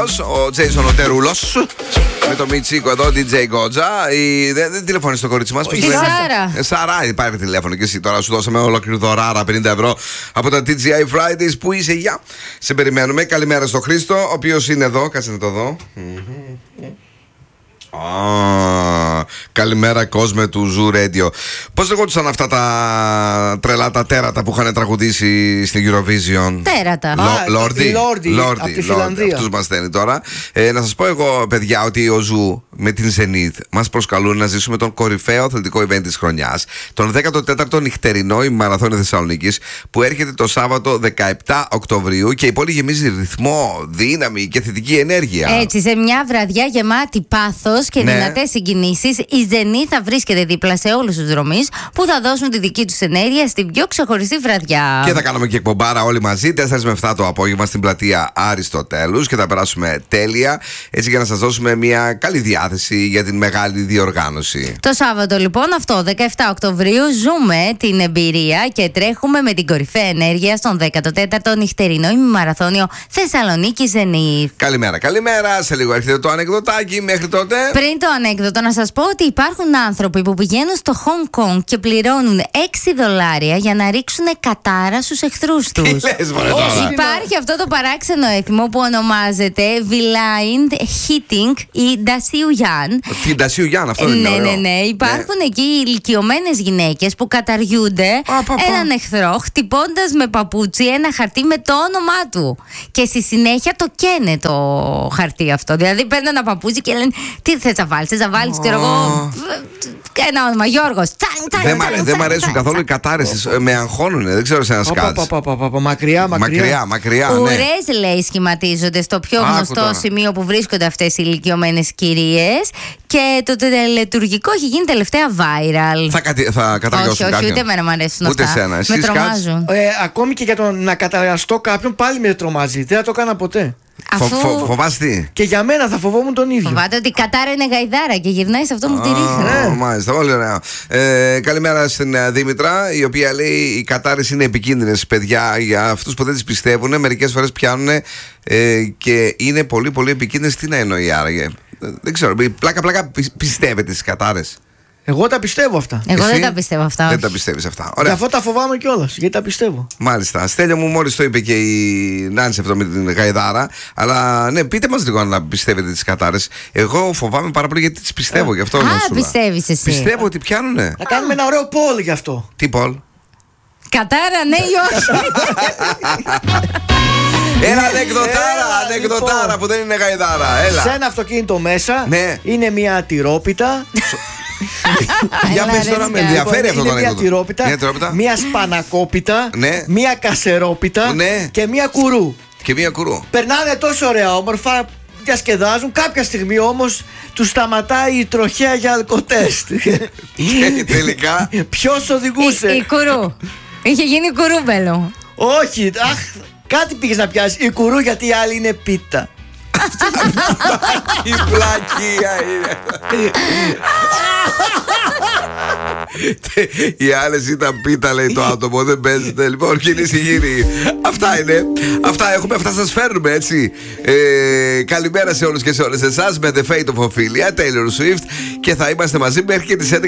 Τέρουλος, ο Τζέισον ο Τερούλος. Με το Μιτσίκο εδώ, DJ Γκότζα. Δεν τηλεφώνησε το κορίτσι μας. Η Σάρα. Σάρα, υπάρχει τηλέφωνο και εσύ τώρα. Σου δώσαμε ολόκληρη δωράρα 50 ευρώ από τα TGI Fridays. Πού είσαι, γεια. Σε περιμένουμε. Καλημέρα στο Χρήστο, ο οποίος είναι εδώ. Κάτσε να το δω. Καλημέρα κόσμε του Zoo Radio. Πώς λεγόντουσαν αυτά τα τρελά τα τέρατα που είχαν τραγουδήσει στην Eurovision? Τέρατα. Λόρντι. Από τη Φιλανδία. Αυτούς μας στέλνει τώρα. Να σας πω εγώ, παιδιά, ότι ο Zoo με την Zenith μας προσκαλούν να ζήσουμε τον κορυφαίο αθλητικό event της χρονιάς, τον 14ο νυχτερινό ημιμαραθώνιο Θεσσαλονίκης, που έρχεται το Σάββατο 17 Οκτωβρίου και η πόλη γεμίζει ρυθμό, δύναμη και θετική ενέργεια. Έτσι, σε μια βραδιά γεμάτη πάθος και δυνατές συγκινήσεις, η Zenith θα βρίσκεται δίπλα σε όλους τους δρομείς που θα δώσουν τη δική τους ενέργεια στην πιο ξεχωριστή βραδιά. Και θα κάνουμε και εκπομπάρα όλοι μαζί, 4 με 7 το απόγευμα στην πλατεία Αριστοτέλους, και θα περάσουμε τέλεια, έτσι για να σας δώσουμε μια καλή διάθεση για την μεγάλη διοργάνωση. Το Σάββατο λοιπόν αυτό, 17 Οκτωβρίου, ζούμε την εμπειρία και τρέχουμε με την κορυφαία ενέργεια στον 14ο νυχτερινό ημιμαραθώνιο Θεσσαλονίκη Zenith. Καλημέρα, καλημέρα. Σε λίγο έρχεται το ανεκδοτάκι. Μέχρι τότε. Πριν το ανέκδοτο, να σας πω ότι υπάρχουν άνθρωποι που πηγαίνουν στο Hong Kong και πληρώνουν $6 για να ρίξουν κατάρα στους εχθρούς τους. Τι λες, μωρέ, τώρα? Υπάρχει αυτό το παράξενο έθιμο που ονομάζεται Blind Hitting ή Ντασιουγιάν. Την Ντασιουγιάν, αυτό είναι. Ναι. Υπάρχουν εκεί ηλικιωμένες γυναίκες που καταργούνται έναν εχθρό χτυπώντας με παπούτσι ένα χαρτί με το όνομά του. Και στη συνέχεια το καίνε το χαρτί αυτό. Δηλαδή παίρνουν ένα παπούτσι και λένε τι θες να βάλεις, ξέρω εγώ, ένα όνομα, Γιώργος. Δεν μ' αρέσουν καθόλου οι κατάρες, με αγχώνουνε, δεν ξέρω σε ένα σκάτς. Μακριά. Ουρές, λέει, σχηματίζονται στο πιο γνωστό σημείο που βρίσκονται αυτές οι ηλικιωμένες κυρίες, και το τελετουργικό έχει γίνει τελευταία viral. Θα καταργώσουν κάποιον? Όχι, ούτε εμένα μου αρέσουν ούτε αυτά. Σένα. Με τρομάζουν. Ακόμη και για το να καταργαστώ κάποιον πάλι με τρομάζει. Δεν θα το έκανα ποτέ. Φοβάσαι τι? Και για μένα θα φοβόμουν τον ίδιο. Φοβάται ότι η κατάρα είναι γαϊδάρα και γυρνάει σε αυτό μου τη ρίχνει. Μάλιστα, πολύ ωραία. Καλημέρα στην Δήμητρα, η οποία λέει οι κατάρες είναι επικίνδυνες, παιδιά, για αυτούς που δεν τις πιστεύουν. Μερικές φορές πιάνουν και είναι πολύ πολύ επικίνδυνες. Τι να εννοεί άραγε? Δεν ξέρω, πλάκα πιστεύετε στις κατάρες? Εγώ τα πιστεύω αυτά. Εγώ δεν τα πιστεύω αυτά. Δεν τα πιστεύεις αυτά. Γι' αυτό τα φοβάμαι κιόλας, γιατί τα πιστεύω. Μάλιστα. Στέλιο μου, μόλις το είπε και η Νάνση αυτό με την γαϊδάρα. Αλλά ναι, πείτε μας λίγο αν πιστεύετε τις κατάρες. Εγώ φοβάμαι πάρα πολύ γιατί τις πιστεύω, γι' αυτό. Πιστεύεις εσύ? Πιστεύω ότι πιάνουνε. Θα κάνουμε ένα ωραίο poll γι' αυτό. Τι poll? Κατάρα, ναι ή όχι? Ένα ανεκδοτάρα που δεν είναι γαϊδάρα. Έλα. Σε ένα αυτοκίνητο μέσα είναι μια τυρόπιτα. Για πες τώρα, με ενδιαφέρει αυτό το ανεκδοτάρα. Μια τυρόπιτα, μια σπανακόπιτα, μια κασερόπιτα και μια κουρού. Περνάνε τόσο ωραία όμορφα, διασκεδάζουν. Κάποια στιγμή όμως τους σταματάει η τροχέα για αλκοτέστ. Και τελικά ποιος οδηγούσε? Η κουρού. Είχε γίνει κουρούμπελο. Όχι, κάτι πήγες να πιάσεις. Η κουρού, γιατί η άλλη είναι πίτα. Η πλακία είναι. Οι άλλες ήταν πίτα, λέει το άτομο. Δεν παίζεται. Λοιπόν, κυρίες και κύριοι, αυτά είναι. Αυτά έχουμε, αυτά σας φέρνουμε, έτσι. Καλημέρα σε όλους και σε όλες εσάς με The Fate of Ophelia, Taylor Swift. Και θα είμαστε μαζί μέχρι και τις 11